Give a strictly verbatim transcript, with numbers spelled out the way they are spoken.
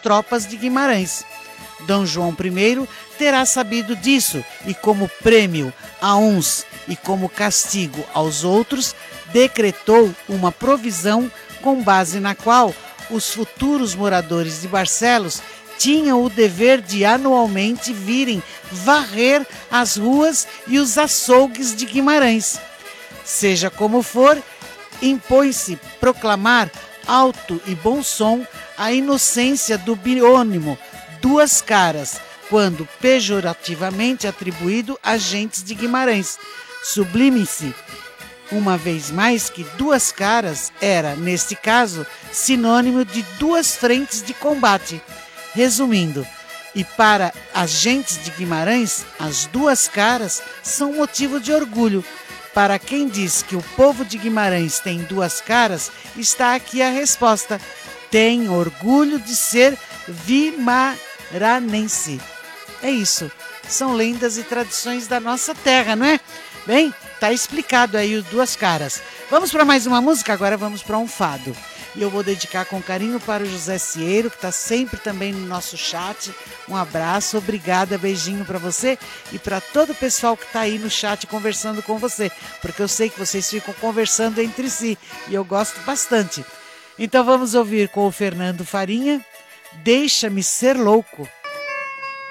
tropas de Guimarães. Dom João I terá sabido disso e, como prêmio a uns e como castigo aos outros, decretou uma provisão com base na qual os futuros moradores de Barcelos tinham o dever de anualmente virem varrer as ruas e os açougues de Guimarães. Seja como for, impõe-se proclamar alto e bom som a inocência do biônimo Duas Caras, quando pejorativamente atribuído a gentes de Guimarães. Sublime-se, uma vez mais, que Duas Caras era, neste caso, sinônimo de duas frentes de combate. Resumindo, e para as gentes de Guimarães, as duas caras são motivo de orgulho. Para quem diz que o povo de Guimarães tem duas caras, está aqui a resposta: tem orgulho de ser vimaranense. É isso, são lendas e tradições da nossa terra, não é? Bem, tá explicado aí o Duas Caras. Vamos para mais uma música? Agora vamos para um fado. E eu vou dedicar com carinho para o José Cieiro, que está sempre também no nosso chat. Um abraço, obrigada, beijinho para você e para todo o pessoal que está aí no chat conversando com você, porque eu sei que vocês ficam conversando entre si e eu gosto bastante. Então vamos ouvir com o Fernando Farinha, Deixa-me Ser Louco.